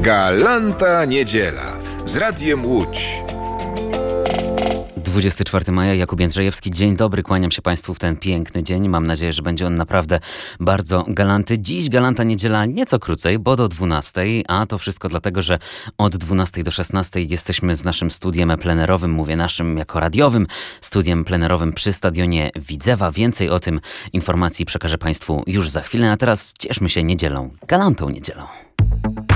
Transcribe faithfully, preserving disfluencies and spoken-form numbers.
Galanta Niedziela z Radiem Łódź. dwudziestego czwartego maja, Jakub Jędrzejewski. Dzień dobry, kłaniam się Państwu w ten piękny dzień. Mam nadzieję, że będzie on naprawdę bardzo galanty. Dziś Galanta Niedziela nieco krócej, bo do dwunastej, a to wszystko dlatego, że od dwunastej do szesnastej jesteśmy z naszym studiem plenerowym, mówię naszym jako radiowym, studiem plenerowym przy stadionie Widzewa. Więcej o tym informacji przekażę Państwu już za chwilę, a teraz cieszmy się niedzielą, galantą niedzielą.